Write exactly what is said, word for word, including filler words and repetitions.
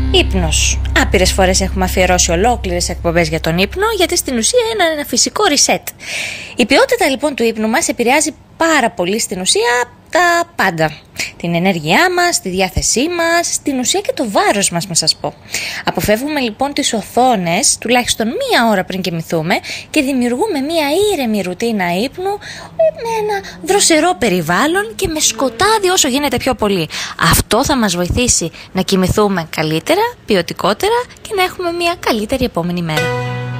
Ύπνος. Άπειρες φορές έχουμε αφιερώσει ολόκληρες εκπομπές για τον ύπνο, γιατί στην ουσία είναι ένα φυσικό reset. Η ποιότητα λοιπόν του ύπνου μας επηρεάζει πάρα πολύ στην ουσία τα πάντα. Την ενέργειά μας, τη διάθεσή μας, στην ουσία και το βάρος μας, να σας πω. Αποφεύγουμε λοιπόν τις οθόνες τουλάχιστον μία ώρα πριν κοιμηθούμε και δημιουργούμε μία ήρεμη ρουτίνα ύπνου με ένα δροσερό περιβάλλον και με σκοτάδι όσο γίνεται πιο πολύ. Αυτό θα μας βοηθήσει να κοιμηθούμε καλύτερα, ποιοτικότερα και να έχουμε μία καλύτερη επόμενη μέρα.